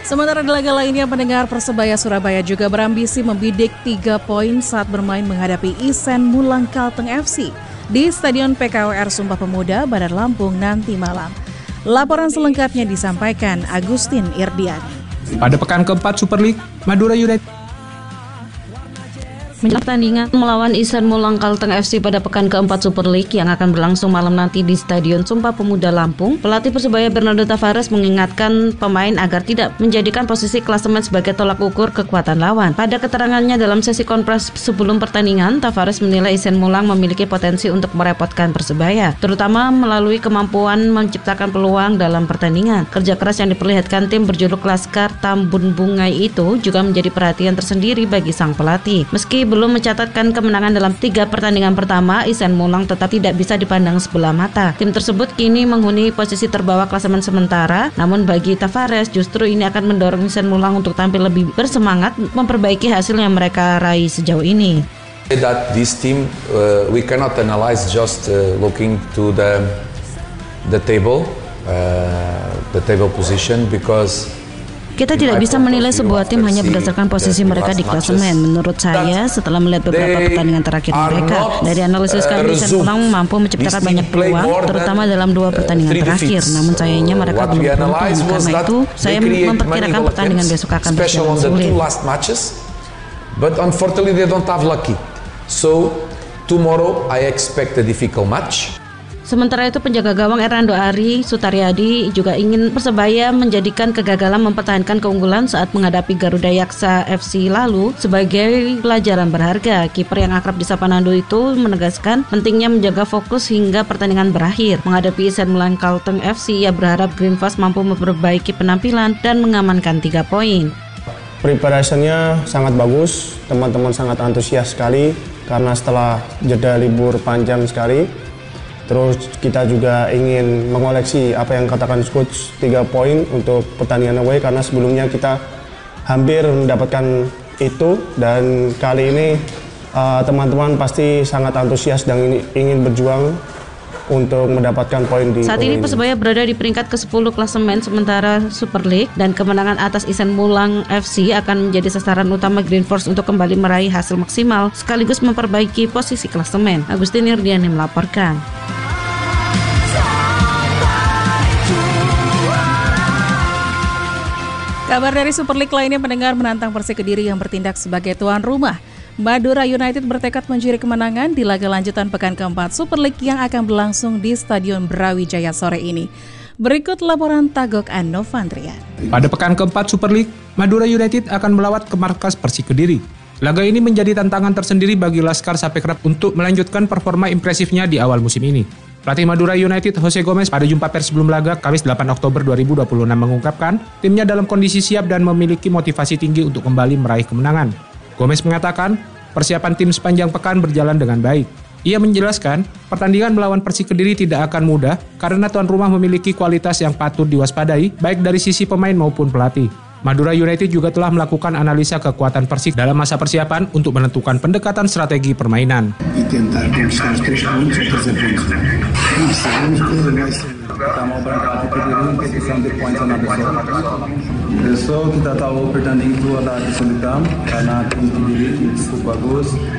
Sementara di laga lainnya, pendengar, Persebaya Surabaya juga berambisi membidik 3 poin saat bermain menghadapi Isen Mulang Kalteng FC di Stadion PKWR Sumpah Pemuda, Bandar Lampung nanti malam. Laporan selengkapnya disampaikan Agustin Irdiani. Pada pekan keempat Super League, Madura United menjelang pertandingan melawan Isen Mulang Kalteng FC pada pekan keempat Super League yang akan berlangsung malam nanti di Stadion Sumpah Pemuda Lampung, pelatih Persebaya Bernardo Tavares mengingatkan pemain agar tidak menjadikan posisi klasemen sebagai tolak ukur kekuatan lawan. Pada keterangannya dalam sesi konferensi sebelum pertandingan, Tavares menilai Isen Mulang memiliki potensi untuk merepotkan Persebaya, terutama melalui kemampuan menciptakan peluang dalam pertandingan. Kerja keras yang diperlihatkan tim berjuluk Laskar Tambun Bungai itu juga menjadi perhatian tersendiri bagi sang pelatih. Meski belum mencatatkan kemenangan dalam 3 pertandingan pertama, Isen Mulang tetap tidak bisa dipandang sebelah mata. Tim tersebut kini menghuni posisi terbawah klasemen sementara, namun bagi Tavares justru ini akan mendorong Isen Mulang untuk tampil lebih bersemangat memperbaiki hasil yang mereka raih sejauh ini. That this team we cannot analyze just looking to the table position because kita tidak bisa menilai sebuah tim hanya berdasarkan posisi mereka di klasemen. Menurut saya, setelah melihat beberapa pertandingan terakhir mereka, dari analisis kami, Isen Mulang mampu menciptakan banyak peluang, terutama dalam 2 pertandingan terakhir. Namun sayangnya mereka belum beruntung. Karena itu, saya memperkirakan pertandingan besok akan berjalan sulit. But unfortunately, they don't have lucky. So tomorrow, I expect a difficult match. Sementara itu, penjaga gawang Hernando Ari Sutaryadi juga ingin Persebaya menjadikan kegagalan mempertahankan keunggulan saat menghadapi Garuda Yaksa FC lalu sebagai pelajaran berharga. Kiper yang akrab disapa Nando itu menegaskan pentingnya menjaga fokus hingga pertandingan berakhir. Menghadapi Isen Mulang Kalteng FC, ia berharap Green Fast mampu memperbaiki penampilan dan mengamankan 3 poin. Preparationnya sangat bagus, teman-teman sangat antusias sekali karena setelah jeda libur panjang sekali. Terus kita juga ingin mengoleksi apa yang katakan coach 3 poin untuk pertandingan away karena sebelumnya kita hampir mendapatkan itu, dan kali ini teman-teman pasti sangat antusias dan ingin berjuang untuk mendapatkan poin di saat ini. Persebaya berada di peringkat ke-10 klasemen sementara Super League, dan kemenangan atas Isen Mulang FC akan menjadi sasaran utama Green Force untuk kembali meraih hasil maksimal sekaligus memperbaiki posisi klasemen. Agustin Irdiani melaporkan. Kabar dari Super League lainnya, pendengar, menantang Persik Kediri yang bertindak sebagai tuan rumah. Madura United bertekad mencuri kemenangan di laga lanjutan pekan keempat Super League yang akan berlangsung di Stadion Brawijaya sore ini. Berikut laporan Tagok Novandrian. Pada pekan keempat Super League, Madura United akan melawat ke markas Persik Kediri. Laga ini menjadi tantangan tersendiri bagi Laskar Sapekrap untuk melanjutkan performa impresifnya di awal musim ini. Pelatih Madura United Jose Gomez pada jumpa pers sebelum laga Kamis 8 Oktober 2026 mengungkapkan timnya dalam kondisi siap dan memiliki motivasi tinggi untuk kembali meraih kemenangan. Gomez mengatakan persiapan tim sepanjang pekan berjalan dengan baik. Ia menjelaskan pertandingan melawan Persik Kediri tidak akan mudah karena tuan rumah memiliki kualitas yang patut diwaspadai baik dari sisi pemain maupun pelatih. Madura United juga telah melakukan analisa kekuatan Persik dalam masa persiapan untuk menentukan pendekatan strategi permainan. Kita mau berangkat ke Kediri untuk bisa ambil poin sama besok. Besok kita tahu pertandingan itu adalah kesulitan karena tim Kediri cukup bagus.